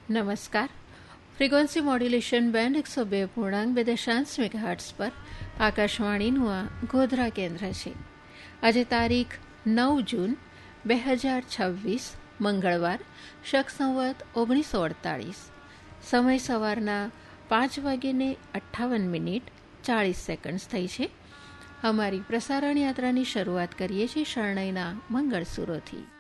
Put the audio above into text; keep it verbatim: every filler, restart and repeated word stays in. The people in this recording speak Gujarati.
નમસ્કાર. ફ્રીક્વન્સી મોડ્યુલેશન બેન્ડ એકસો બે પૂર્ણાંક બે દશાંશ મેગાહર્ટ્ઝ પર આકાશવાણીનું આ ગોધરા કેન્દ્ર છે. આજે તારીખ નવ જૂન બે હજાર છવ્વીસ મંગળવાર, શક સંવત ઓગણીસો અડતાળીસ. સમય સવારના પાંચ વાગ્યે અઠ્ઠાવન મિનિટ ચાળીસ સેકન્ડ્સ થઈ છે. અમારી પ્રસારણ યાત્રાની શરૂઆત કરીએ છીએ શરણાઈના મંગળસૂરોથી.